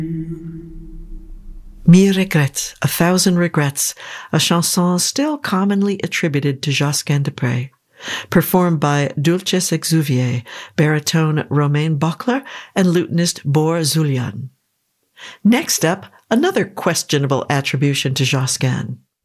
Mille regrets, A Thousand Regrets, a chanson still commonly attributed to Josquin des Prez, performed by Dulces Exuviae, baritone Romain Bockler, and lutenist Bor Zulian. Next up, another questionable attribution to Josquin.